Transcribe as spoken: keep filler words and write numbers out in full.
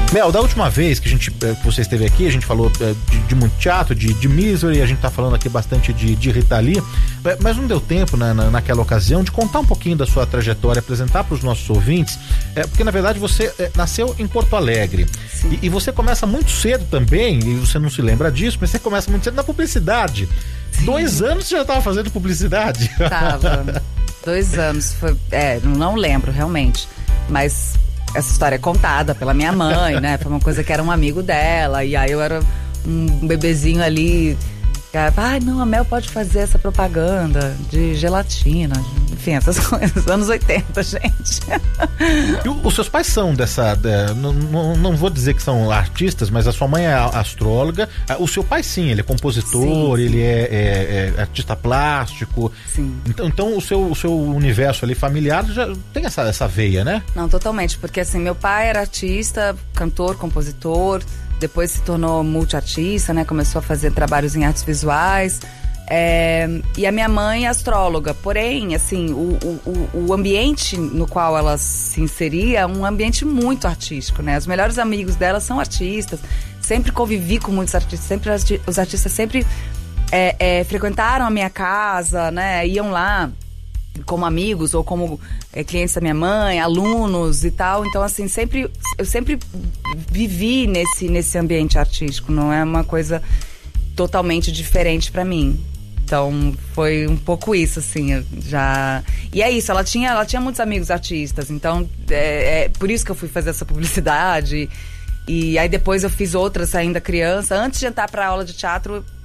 Mel, da última vez que a gente, que você esteve aqui, a gente falou de, de muito teatro, de, de Misery, a gente tá falando aqui bastante de, de Rita Lee, mas não deu tempo, né, na, naquela ocasião de contar um pouquinho da sua trajetória, apresentar para os nossos ouvintes, é, porque na verdade você é, nasceu em Porto Alegre e, e você começa muito cedo também, e você não se lembra disso, mas você começa muito cedo na publicidade. Sim. Dois anos você já estava fazendo publicidade? Tava, dois anos, foi, é, não lembro realmente, mas essa história é contada pela minha mãe, né? Foi uma coisa que era um amigo dela, e aí eu era um bebezinho ali. Ai, ah, não, a Mel pode fazer essa propaganda de gelatina, enfim, essas coisas, anos oitenta, gente. E o, os seus pais são dessa, de, não, não, não vou dizer que são artistas, mas a sua mãe é astróloga, o seu pai sim, ele é compositor, sim, ele é, é, é artista plástico, sim. Então, então o, seu, o seu universo ali familiar já tem essa, essa veia, né? Não, totalmente, porque assim, meu pai era artista, cantor, compositor, depois se tornou multiartista, né? Começou a fazer trabalhos em artes visuais. É, e a minha mãe é astróloga. Porém, assim, o, o, o ambiente no qual ela se inseria é um ambiente muito artístico, né? Os melhores amigos dela são artistas. Sempre convivi com muitos artistas. Sempre, os artistas sempre é, é, frequentaram a minha casa, né? Iam lá como amigos ou como é, clientes da minha mãe, alunos e tal. Então, assim, sempre eu sempre vivi nesse, nesse ambiente artístico. Não é uma coisa totalmente diferente pra mim. Então, foi um pouco isso, assim, eu já... E é isso, ela tinha, ela tinha muitos amigos artistas. Então, é, é por isso que eu fui fazer essa publicidade. E aí depois eu fiz outras ainda criança. Antes de entrar pra aula de teatro,